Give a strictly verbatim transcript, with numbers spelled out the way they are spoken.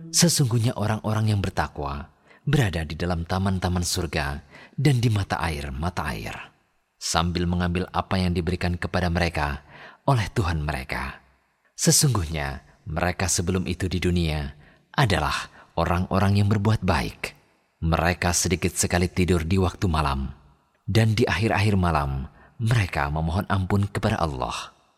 Sesungguhnya orang-orang yang bertakwa berada di dalam taman-taman surga dan di mata air-mata air, sambil mengambil apa yang diberikan kepada mereka oleh Tuhan mereka. Sesungguhnya mereka sebelum itu di dunia adalah orang-orang yang berbuat baik. Mereka sedikit sekali tidur di waktu malam, dan di akhir-akhir malam mereka memohon ampun kepada Allah.